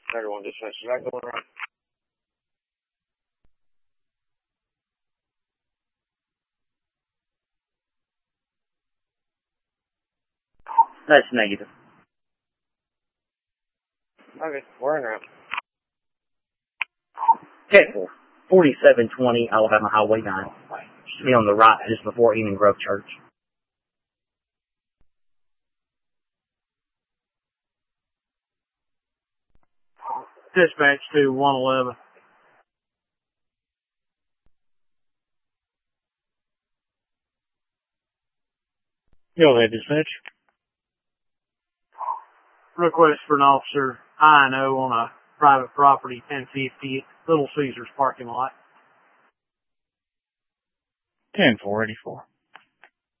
Everyone dispatch, is that going right? That's negative. Okay, we're in route. Okay, 4720 Alabama Highway 9. Should be on the right just before Eden Grove Church. Dispatch to 111. Go ahead, dispatch. Request for an officer I&O on a private property, 1050 Little Caesars parking lot. 10-484.